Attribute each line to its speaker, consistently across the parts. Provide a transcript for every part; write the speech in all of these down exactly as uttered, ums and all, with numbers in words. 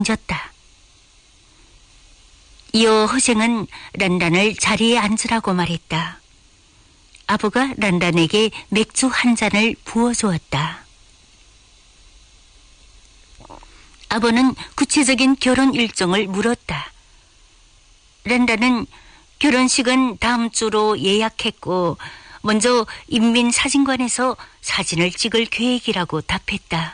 Speaker 1: 졌다. 이어 허생은 란란을 자리에 앉으라고 말했다. 아버가 란란에게 맥주 한 잔을 부어주었다. 아버는 구체적인 결혼 일정을 물었다. 란란은 결혼식은 다음 주로 예약했고 먼저 인민사진관에서 사진을 찍을 계획이라고 답했다.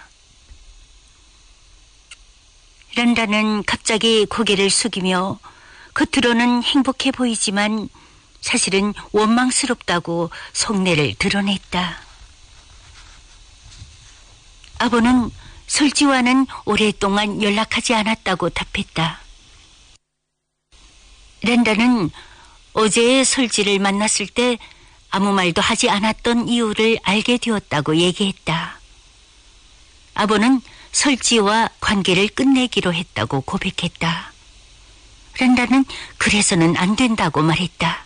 Speaker 1: 란란은 갑자기 고개를 숙이며 겉으로는 행복해 보이지만 사실은 원망스럽다고 속내를 드러냈다. 아버는 설지와는 오랫동안 연락하지 않았다고 답했다. 란란은 어제 설지를 만났을 때 아무 말도 하지 않았던 이유를 알게 되었다고 얘기했다. 아버는 설지와 관계를 끝내기로 했다고 고백했다. 란란은 그래서는 안 된다고 말했다.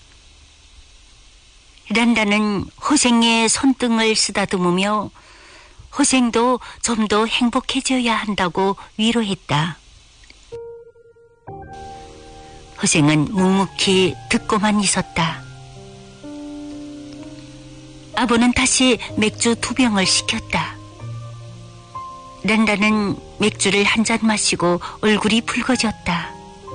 Speaker 1: 란란은 허생의 손등을 쓰다듬으며 허생도 좀 더 행복해져야 한다고 위로했다. 허생은 묵묵히 듣고만 있었다. 아버는 다시 맥주 두 병을 시켰다. 란란은 맥주를 한 잔 마시고 얼굴이 붉어졌다.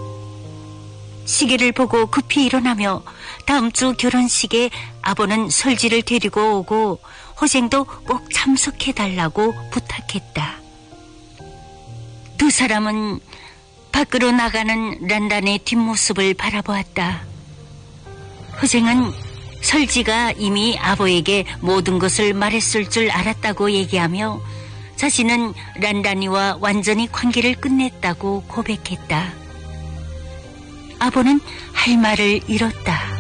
Speaker 1: 시계를 보고 급히 일어나며 다음 주 결혼식에 아버는 설지를 데리고 오고 허생도 꼭 참석해달라고 부탁했다. 두 사람은 밖으로 나가는 란란의 뒷모습을 바라보았다. 허생은 설지가 이미 아버에게 모든 것을 말했을 줄 알았다고 얘기하며 자신은 란란이와 완전히 관계를 끝냈다고 고백했다. 아버는 할 말을 잃었다.